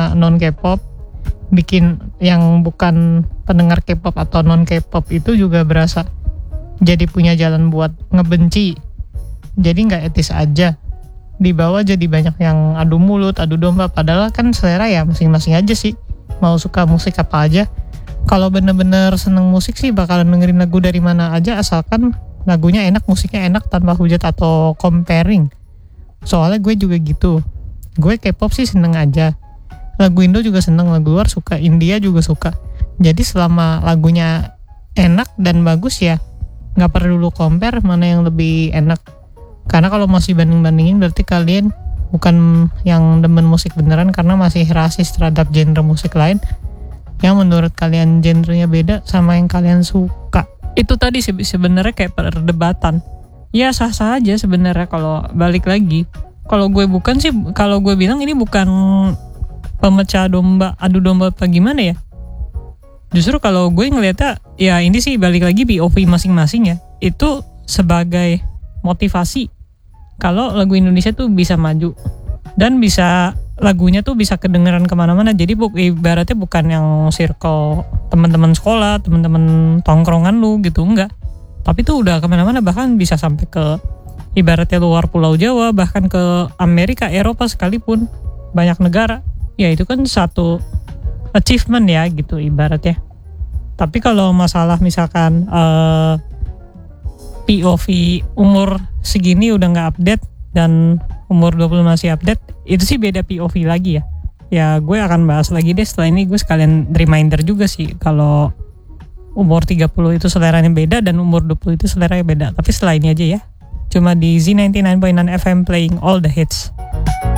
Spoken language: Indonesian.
pendengarnya non K-pop, bikin yang bukan pendengar K-pop atau non K-pop itu juga berasa jadi punya jalan buat ngebenci. Jadi nggak etis aja. Di bawah jadi banyak yang adu mulut, adu domba, padahal kan selera ya masing-masing aja sih. Mau suka musik apa aja. Kalau bener-bener seneng musik sih bakalan dengerin lagu dari mana aja asalkan lagunya enak, musiknya enak tanpa hujat atau comparing. Soalnya gue juga gitu. Gue K-pop sih seneng aja. Lagu Indo juga seneng, lagu luar suka, India juga suka. Jadi selama lagunya enak dan bagus ya nggak perlu lu compare mana yang lebih enak. Karena kalau masih banding-bandingin berarti kalian bukan yang demen musik beneran, karena masih rasis terhadap genre musik lain yang menurut kalian genrenya beda sama yang kalian suka. Itu tadi sebenarnya kayak perdebatan. Ya sah-sah aja sebenarnya kalau balik lagi. Kalau gue bilang ini bukan pemecah domba, adu domba apa gimana ya. Justru kalau gue ngeliatnya ya ini sih balik lagi POV masing-masing ya. Itu sebagai motivasi kalau lagu Indonesia tuh bisa maju dan bisa lagunya tuh bisa kedengeran kemana-mana. Jadi ibaratnya bukan yang circle teman-teman sekolah, teman-teman tongkrongan lu gitu, enggak. Tapi tuh udah kemana-mana, bahkan bisa sampai ke ibaratnya luar Pulau Jawa, bahkan ke Amerika, Eropa sekalipun, banyak negara. Ya itu kan satu achievement ya gitu ibaratnya. Tapi kalau masalah misalkan POV umur segini udah gak update dan umur 20 masih update, itu sih beda POV lagi ya. Ya gue akan bahas lagi deh setelah ini. Gue sekalian reminder juga sih kalau umur 30 itu seleranya beda dan umur 20 itu seleranya beda. Tapi setelah ini aja ya. Cuma di Z99.9 FM playing all the hits.